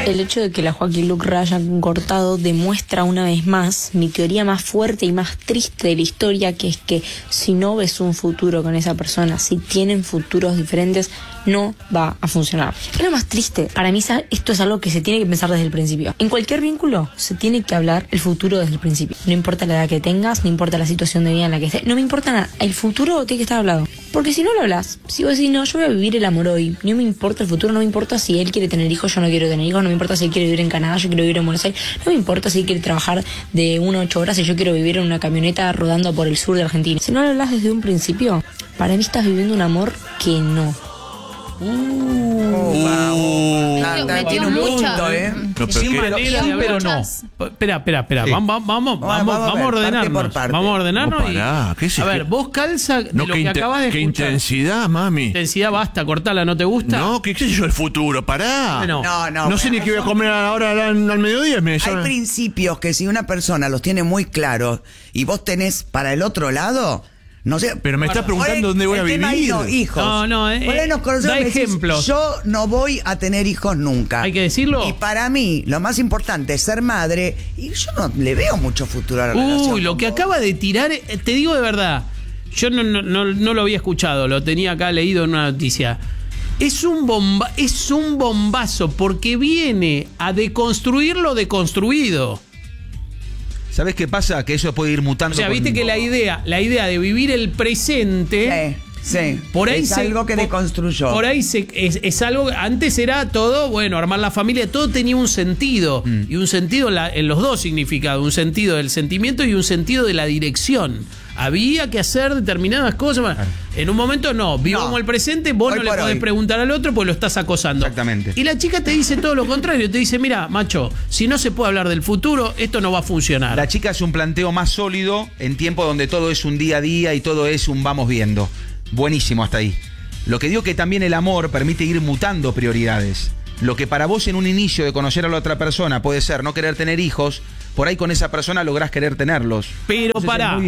El hecho de que la Joaquín Lucra hayan cortado demuestra una vez más mi teoría más fuerte y más triste de la historia, que es que si no ves un futuro con esa persona, si tienen futuros diferentes, no va a funcionar. Es lo más triste. Para mí esto es algo que se tiene que pensar desde el principio. En cualquier vínculo se tiene que hablar el futuro desde el principio. No importa la edad que tengas, no importa la situación de vida en la que estés, no me importa nada. El futuro tiene que estar hablado. Porque si no lo hablas, si vos decís, no, yo voy a vivir el amor hoy, no me importa el futuro, no me importa si él quiere tener hijos, yo no quiero tener hijos, no me importa si él quiere vivir en Canadá, yo quiero vivir en Buenos Aires, no me importa si él quiere trabajar de 1 a 8 horas y yo quiero vivir en una camioneta rodando por el sur de Argentina. Si no lo hablas desde un principio, para mí estás viviendo un amor que no. Tiene un punto, No, pero no. Espera. Sí. Vamos a ordenarnos. Vamos a ordenarnos. A ver, vos calza de lo que acabas de escuchar. Qué intensidad, mami. Intensidad, basta, cortala, ¿no te gusta? No, ¿qué sé yo el futuro? Pará. No sé ni qué voy a comer ahora al mediodía. Hay principios que si una persona los tiene muy claros y vos tenés para el otro lado... No sé, pero me estás preguntando dónde voy a vivir. Hijos. Da ejemplos. Yo no voy a tener hijos nunca. Hay que decirlo. Y para mí, lo más importante es ser madre. Y yo no le veo mucho futuro a la relación. Uy, lo que acaba de tirar, te digo de verdad. Yo no lo había escuchado, lo tenía acá leído en una noticia. Es un bombazo porque viene a deconstruir lo deconstruido. ¿Sabés qué pasa? Que eso puede ir mutando. O sea, viste que la idea de vivir el presente... Sí, por ahí es algo que deconstruyó. Por ahí es algo... Antes era todo, bueno, armar la familia, todo tenía un sentido. Y un sentido en los dos significados. Un sentido del sentimiento y un sentido de la dirección. Había que hacer determinadas cosas. Claro. En un momento vivamos el presente, vos no le podés preguntar al otro porque lo estás acosando. Exactamente. Y la chica te dice todo lo contrario, te dice, mira, macho, si no se puede hablar del futuro, esto no va a funcionar. La chica hace un planteo más sólido en tiempo donde todo es un día a día y todo es un vamos viendo. Buenísimo hasta ahí. Lo que digo que también el amor permite ir mutando prioridades. Lo que para vos en un inicio de conocer a la otra persona puede ser no querer tener hijos, por ahí con esa persona lográs querer tenerlos. Pero pará.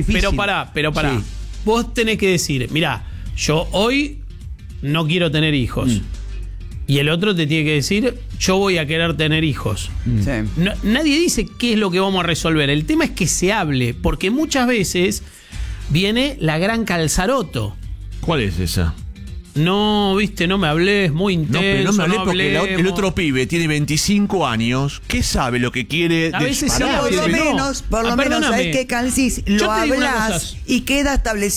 Sí. Vos tenés que decir, mirá, yo hoy no quiero tener hijos. Y el otro te tiene que decir, yo voy a querer tener hijos. Nadie dice qué es lo que vamos a resolver. El tema es que se hable, porque muchas veces viene la gran calzaroto. ¿Cuál es esa? No, viste, no me hables, muy intenso. No me hablé porque el otro pibe tiene 25 años. ¿Qué sabe lo que quiere? A veces por lo menos, ¿sabes qué, Calcis? Lo hablas y queda establecido.